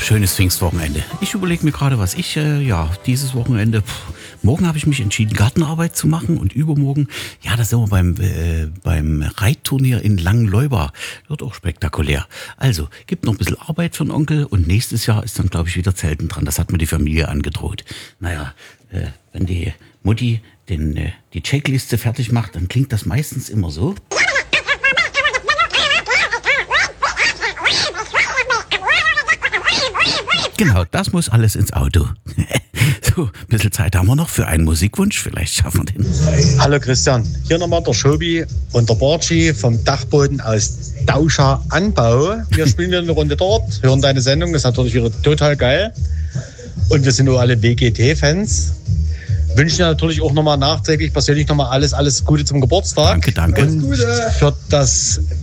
schönes Pfingstwochenende. Ich überlege mir gerade, was ich, dieses Wochenende, morgen habe ich mich entschieden, Gartenarbeit zu machen und übermorgen, da sind wir beim Reitturnier in Langenleuba. Wird auch spektakulär. Also, gibt noch ein bisschen Arbeit für den Onkel und nächstes Jahr ist dann, glaube ich, wieder Zelten dran. Das hat mir die Familie angedroht. Wenn die Mutti die Checkliste fertig macht, dann klingt das meistens immer so. Genau, das muss alles ins Auto. So, ein bisschen Zeit haben wir noch für einen Musikwunsch. Vielleicht schaffen wir den. Hallo Christian, hier nochmal der Schobi und der Barci vom Dachboden aus Dauscha Anbau. Wir spielen wieder eine Runde dort, hören deine Sendung, das ist natürlich wieder total geil. Und wir sind nur alle WGT-Fans. Wünschen dir natürlich auch nochmal nachträglich persönlich nochmal alles Gute zum Geburtstag. Danke. Und für das